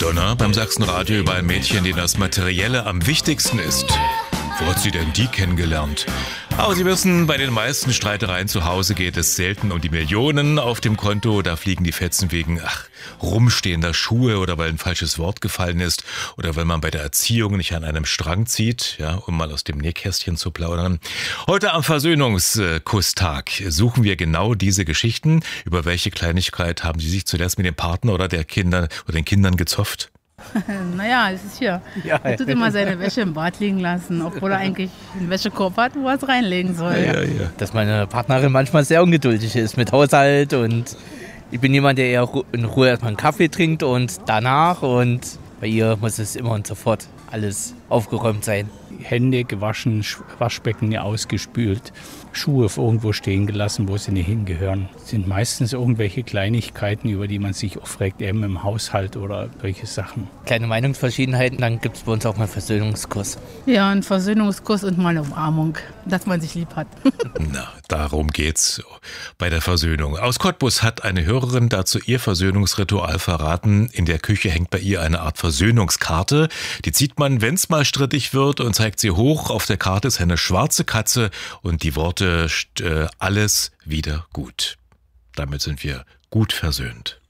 Madonna beim Sachsenradio über ein Mädchen, dem das Materielle am wichtigsten ist. Wo hat sie denn die kennengelernt? Aber Sie wissen, bei den meisten Streitereien zu Hause geht es selten um die Millionen auf dem Konto. Da fliegen die Fetzen wegen rumstehender Schuhe oder weil ein falsches Wort gefallen ist oder weil man bei der Erziehung nicht an einem Strang zieht, ja, um mal aus dem Nähkästchen zu plaudern. Heute am Versöhnungskusstag suchen wir genau diese Geschichten. Über welche Kleinigkeit haben Sie sich zuletzt mit dem Partner oder den Kindern gezofft? Naja, es ist hier. Ja. Er tut immer seine Wäsche im Bad liegen lassen, obwohl er eigentlich einen Wäschekorb hat, wo er es reinlegen soll. Ja. Dass meine Partnerin manchmal sehr ungeduldig ist mit Haushalt und ich bin jemand, der eher in Ruhe erstmal einen Kaffee trinkt und danach, und bei ihr muss es immer und sofort alles aufgeräumt sein. Hände gewaschen, Waschbecken ausgespült, Schuhe irgendwo stehen gelassen, wo sie nicht hingehören. Das sind meistens irgendwelche Kleinigkeiten, über die man sich aufregt, eben im Haushalt oder solche Sachen. Kleine Meinungsverschiedenheiten, dann gibt es bei uns auch mal einen Versöhnungskuss. Ja, ein Versöhnungskuss und mal eine Umarmung, dass man sich lieb hat. Na, darum geht's bei der Versöhnung. Aus Cottbus hat eine Hörerin dazu ihr Versöhnungsritual verraten. In der Küche hängt bei ihr eine Art Versöhnungskarte. Die zieht man, wenn's mal strittig wird, und zeigt sie hoch. Auf der Karte ist eine schwarze Katze und die Worte alles wieder gut. Damit sind wir gut versöhnt.